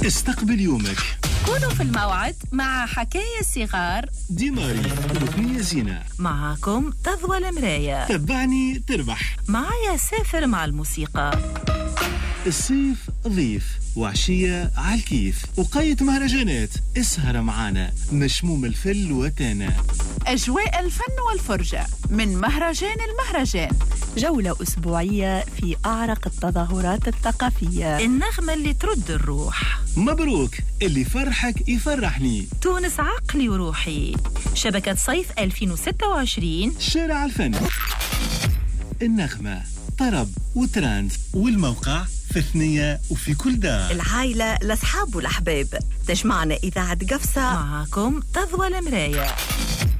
استقبل يومك. كونوا في الموعد مع حكاية صغار ديماري ركنية زينة. معكم تضوى المراية. تبعني تربح. معايا سافر مع الموسيقى. الصيف ضيف وعشية عالكيف وقاية مهرجانات. اسهر معانا مشموم الفل وتانا. أجواء الفن والفرجة من مهرجان المهرجان. جولة أسبوعية في أعرق التظاهرات الثقافية. النغمة اللي ترد الروح. مبروك، اللي فرحك يفرحني. تونس عقلي وروحي. شبكة صيف 2026. شارع الفن. النغمة، طرب وتراند، والموقع في ثنية وفي كل دار. العائلة، الأصحاب والأحباب، تجمعنا إذاعة قفصة. معكم تضوى المراية.